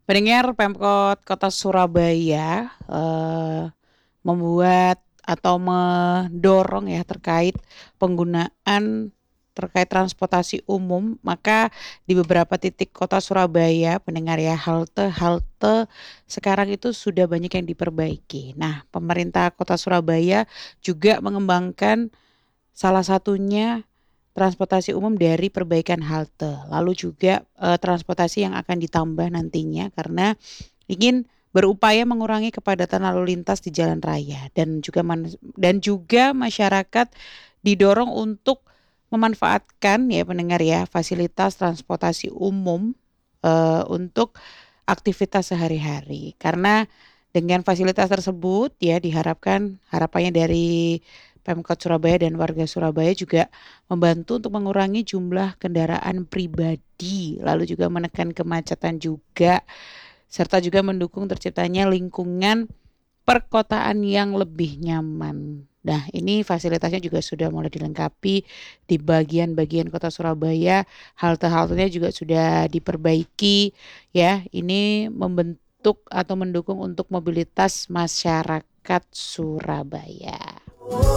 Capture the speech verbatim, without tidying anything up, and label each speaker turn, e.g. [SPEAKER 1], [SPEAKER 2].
[SPEAKER 1] Pendengar, Pemkot Kota Surabaya eh, membuat atau mendorong ya terkait penggunaan terkait transportasi umum, maka di beberapa titik kota Surabaya, pendengar ya, halte-halte sekarang itu sudah banyak yang diperbaiki. Nah, pemerintah kota Surabaya juga mengembangkan salah satunya transportasi umum dari perbaikan halte. Lalu juga eh, transportasi yang akan ditambah nantinya karena ingin berupaya mengurangi kepadatan lalu lintas di jalan raya dan juga man- dan juga masyarakat didorong untuk memanfaatkan ya pendengar ya fasilitas transportasi umum eh, untuk aktivitas sehari-hari karena dengan fasilitas tersebut ya diharapkan harapannya dari Pemkot Surabaya dan warga Surabaya juga membantu untuk mengurangi jumlah kendaraan pribadi lalu juga menekan kemacetan juga serta juga mendukung terciptanya lingkungan perkotaan yang lebih nyaman. Nah, ini fasilitasnya juga sudah mulai dilengkapi di bagian-bagian kota Surabaya. Halte-haltenya juga sudah diperbaiki ya. Ini membentuk atau mendukung untuk mobilitas masyarakat Surabaya.